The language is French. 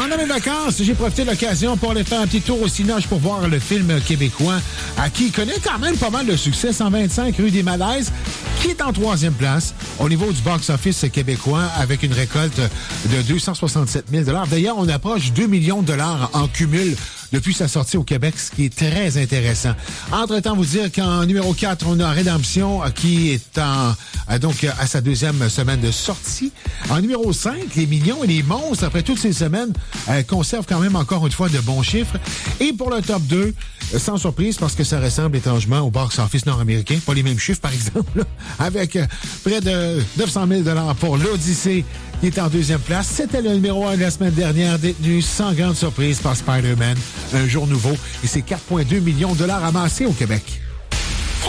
Pendant mes vacances, j'ai profité de l'occasion pour aller faire un petit tour au Cinoche pour voir le film québécois qui connaît quand même pas mal de succès, 125 rue des Malaises, qui est en 3e place au niveau du box-office québécois avec une récolte de 267 000 $. D'ailleurs, on approche 2 millions de dollars en cumul depuis sa sortie au Québec, ce qui est très intéressant. Entre-temps, vous dire qu'en numéro 4, on a Rédemption qui est donc à sa 2e semaine de sortie. En numéro 5, Les Millions et les Monstres, après toutes ces semaines, conservent quand même encore une fois de bons chiffres. Et pour le top 2, sans surprise, parce que ça ressemble étrangement au box-office nord-américain, pas les mêmes chiffres par exemple, là, avec près de 900 000 $ pour l'Odyssée qui est en 2e place. C'était le numéro 1 de la semaine dernière, détenu sans grande surprise par Spider-Man, Un jour nouveau, et c'est 4,2 millions de $ amassés au Québec.